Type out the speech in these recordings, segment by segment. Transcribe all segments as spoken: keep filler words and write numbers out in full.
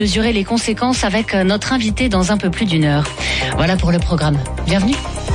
Mesurer les conséquences avec notre invité dans un peu plus d'une heure. Voilà pour le programme. Bienvenue.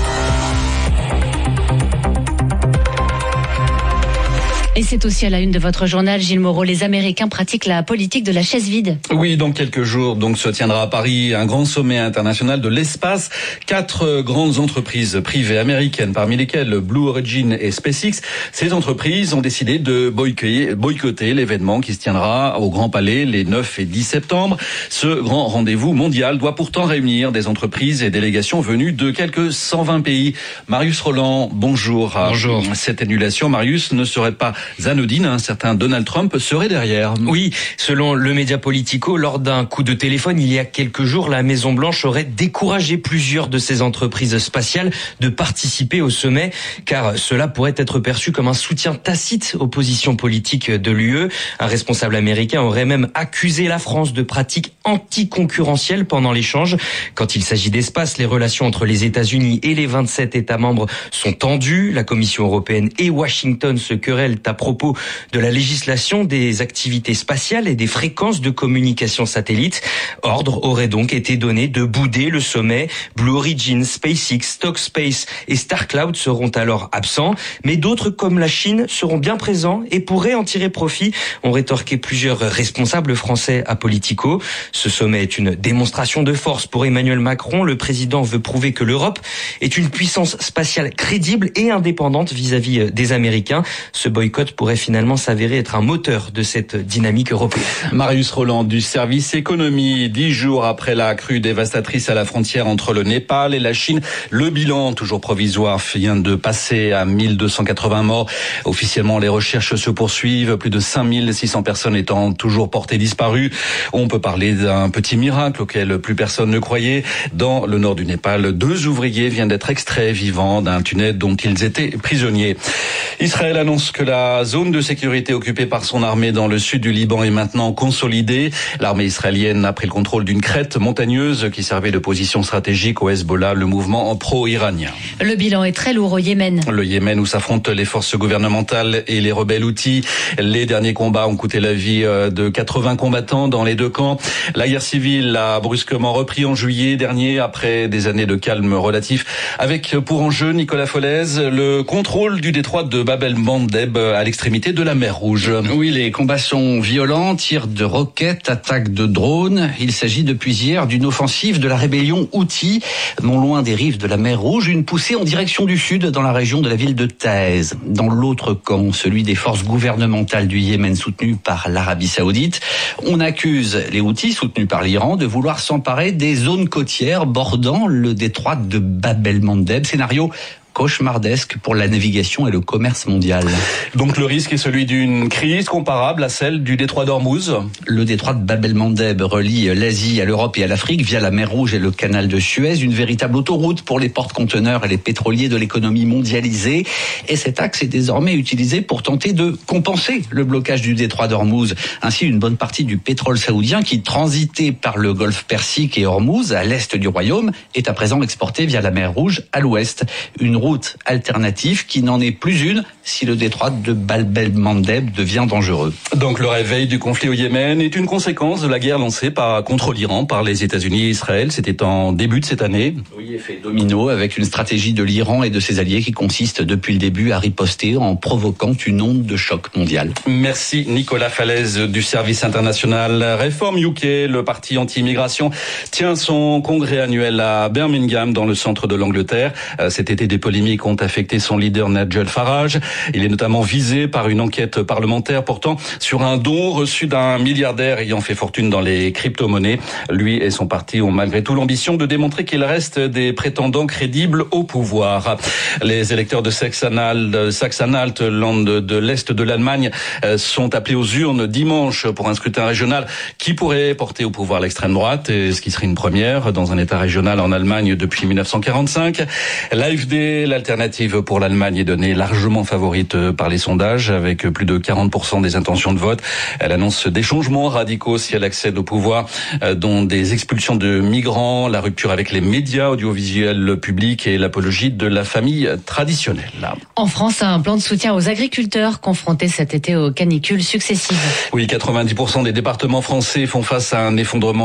Et c'est aussi à la une de votre journal, Gilles Moreau. Les Américains pratiquent la politique de la chaise vide. Oui, dans quelques jours, donc, se tiendra à Paris un grand sommet international de l'espace. Quatre grandes entreprises privées américaines, parmi lesquelles Blue Origin et SpaceX. Ces entreprises ont décidé de boycotter, boycotter l'événement qui se tiendra au Grand Palais les neuf et dix septembre. Ce grand rendez-vous mondial doit pourtant réunir des entreprises et délégations venues de quelques cent vingt pays. Marius Roland, bonjour. Bonjour. Cette annulation, Marius, ne serait pas anodine, un certain Donald Trump serait derrière. Oui, selon le média Politico, lors d'un coup de téléphone il y a quelques jours, la Maison-Blanche aurait découragé plusieurs de ses entreprises spatiales de participer au sommet, car cela pourrait être perçu comme un soutien tacite aux positions politiques de l'U E. Un responsable américain aurait même accusé la France de pratiques anticoncurrentielles pendant l'échange. Quand il s'agit d'espace, les relations entre les États-Unis et les vingt-sept États membres sont tendues. La Commission européenne et Washington se querellent à propos de la législation des activités spatiales et des fréquences de communication satellite. Ordre aurait donc été donné de bouder le sommet. Blue Origin, SpaceX, Talkspace et StarCloud seront alors absents, mais d'autres comme la Chine seront bien présents et pourraient en tirer profit, ont rétorqué plusieurs responsables français à Politico. Ce sommet est une démonstration de force pour Emmanuel Macron. Le président veut prouver que l'Europe est une puissance spatiale crédible et indépendante vis-à-vis des Américains. Ce boycott pourrait finalement s'avérer être un moteur de cette dynamique européenne. Marius Roland du service économie, dix jours après la crue dévastatrice à la frontière entre le Népal et la Chine, le bilan, toujours provisoire, vient de passer à mille deux cent quatre-vingts morts. Officiellement, les recherches se poursuivent, plus de cinq mille six cents personnes étant toujours portées disparues. On peut parler d'un petit miracle auquel plus personne ne croyait. Dans le nord du Népal, deux ouvriers viennent d'être extraits vivants d'un tunnel dont ils étaient prisonniers. Israël annonce que la zone de sécurité occupée par son armée dans le sud du Liban est maintenant consolidée. L'armée israélienne a pris le contrôle d'une crête montagneuse qui servait de position stratégique au Hezbollah, le mouvement pro-iranien. Le bilan est très lourd au Yémen. Le Yémen où s'affrontent les forces gouvernementales et les rebelles houthis. Les derniers combats ont coûté la vie de quatre-vingts combattants dans les deux camps. La guerre civile a brusquement repris en juillet dernier après des années de calme relatif, avec pour enjeu, Nicolas Folez, le contrôle du détroit de Bab el-Mandeb à l'extrémité de la mer Rouge. Oui, les combats sont violents, tirs de roquettes, attaques de drones. Il s'agit depuis hier d'une offensive de la rébellion Houthi, non loin des rives de la mer Rouge, une poussée en direction du sud dans la région de la ville de Taïz. Dans l'autre camp, celui des forces gouvernementales du Yémen soutenues par l'Arabie Saoudite, on accuse les Houthis soutenus par l'Iran de vouloir s'emparer des zones côtières bordant le détroit de Bab el-Mandeb. Scénario cauchemardesque pour la navigation et le commerce mondial. Donc le risque est celui d'une crise comparable à celle du détroit d'Ormuz. Le détroit de Bab el-Mandeb relie l'Asie à l'Europe et à l'Afrique via la mer Rouge et le canal de Suez, une véritable autoroute pour les porte-conteneurs et les pétroliers de l'économie mondialisée. Et cet axe est désormais utilisé pour tenter de compenser le blocage du détroit d'Ormuz. Ainsi, une bonne partie du pétrole saoudien qui transitait par le golfe Persique et Ormuz à l'est du royaume est à présent exporté via la mer Rouge à l'ouest. Une route alternative qui n'en est plus une si le détroit de Bab el-Mandeb devient dangereux. Donc le réveil du conflit au Yémen est une conséquence de la guerre lancée par, contre l'Iran par les États-Unis et Israël. C'était en début de cette année. Oui, effet domino avec une stratégie de l'Iran et de ses alliés qui consiste depuis le début à riposter en provoquant une onde de choc mondial. Merci Nicolas Falaise du service international. Reform U K, le parti anti-immigration, tient son congrès annuel à Birmingham dans le centre de l'Angleterre. Cet été, des polémiques ont affecté son leader Nigel Farage. Il est notamment visé par une enquête parlementaire portant sur un don reçu d'un milliardaire ayant fait fortune dans les crypto-monnaies. Lui et son parti ont malgré tout l'ambition de démontrer qu'il reste des prétendants crédibles au pouvoir. Les électeurs de Saxe-Anhalt, Saxe-Anhalt, land de l'Est de l'Allemagne, sont appelés aux urnes dimanche pour un scrutin régional qui pourrait porter au pouvoir l'extrême droite, ce qui serait une première dans un État régional en Allemagne depuis mille neuf cent quarante-cinq. L'A F D mais l'alternative pour l'Allemagne est donnée largement favorite par les sondages, avec plus de quarante pour cent des intentions de vote. Elle annonce des changements radicaux si elle accède au pouvoir, dont des expulsions de migrants, la rupture avec les médias audiovisuels publics et l'apologie de la famille traditionnelle. En France, un plan de soutien aux agriculteurs confrontés cet été aux canicules successives. Oui, quatre-vingt-dix pour cent des départements français font face à un effondrement